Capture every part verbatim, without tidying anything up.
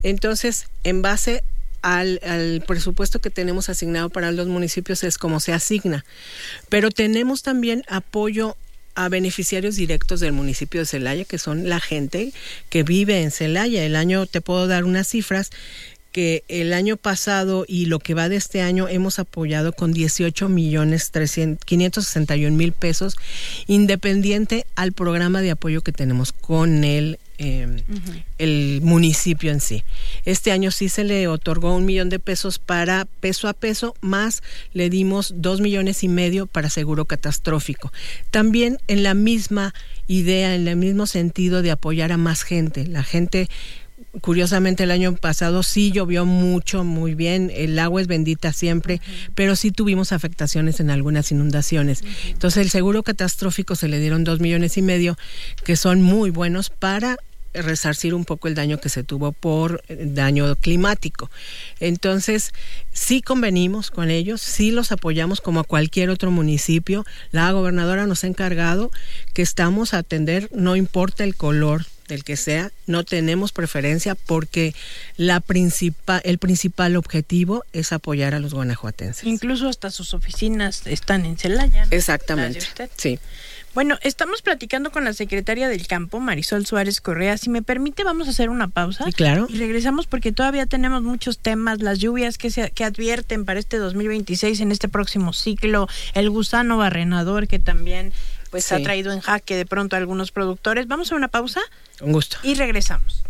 Entonces, en base al, al presupuesto que tenemos asignado para los municipios es como se asigna. Pero tenemos también apoyo a beneficiarios directos del municipio de Celaya, que son la gente que vive en Celaya. El año, te puedo dar unas cifras, que el año pasado y lo que va de este año hemos apoyado con dieciocho millones quinientos sesenta y un mil pesos, independiente al programa de apoyo que tenemos con el, eh, uh-huh. el municipio en sí. Este año sí se le otorgó un millón de pesos para peso a peso, más le dimos dos millones y medio para seguro catastrófico. También en la misma idea, en el mismo sentido de apoyar a más gente. La gente... Curiosamente el año pasado sí llovió mucho, muy bien, el agua es bendita siempre, uh-huh. pero sí tuvimos afectaciones en algunas inundaciones. Uh-huh. Entonces el seguro catastrófico se le dieron dos millones y medio, que son muy buenos para resarcir un poco el daño que se tuvo por daño climático. Entonces sí convenimos con ellos, sí los apoyamos como a cualquier otro municipio. La gobernadora nos ha encargado que estamos a atender, no importa el color del que sea, no tenemos preferencia, porque la principal, el principal objetivo es apoyar a los guanajuatenses. Incluso hasta sus oficinas están en Celaya, ¿no? Exactamente, sí. Bueno, estamos platicando con la secretaria del Campo, Marisol Suárez Correa. Si me permite, vamos a hacer una pausa. Sí, claro. Y regresamos porque todavía tenemos muchos temas, las lluvias que se que advierten para este dos mil veintiséis en este próximo ciclo, el gusano barrenador que también pues sí. ha traído en jaque de pronto a algunos productores. Vamos a una pausa. Un gusto. Y regresamos.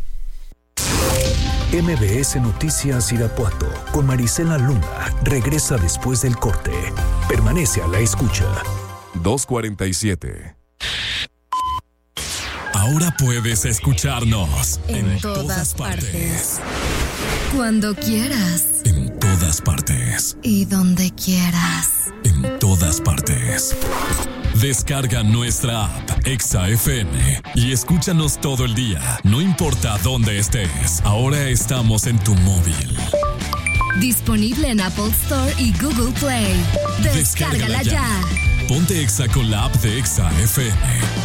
M B S Noticias Irapuato con Marisela Luna regresa después del corte. Permanece a la escucha. dos cuarenta y siete. Ahora puedes escucharnos en, en todas, todas partes. partes. Cuando quieras. En todas partes. Y donde quieras. En todas partes. Descarga nuestra app Exa F M y escúchanos todo el día, no importa dónde estés. Ahora estamos en tu móvil. Disponible en Apple Store y Google Play. Descárgala, Descárgala ya. ya. Ponte Exa con la app de Exa F M.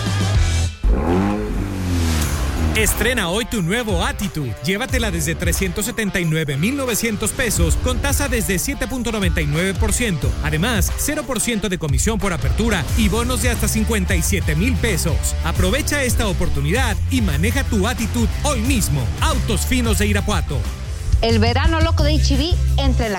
Estrena hoy tu nuevo Attitude. Llévatela desde trescientos setenta y nueve mil novecientos pesos con tasa desde siete punto noventa y nueve por ciento. Además, cero por ciento de comisión por apertura y bonos de hasta cincuenta y siete mil pesos. Aprovecha esta oportunidad y maneja tu Attitude hoy mismo. Autos Finos de Irapuato. El verano loco de H E B entre la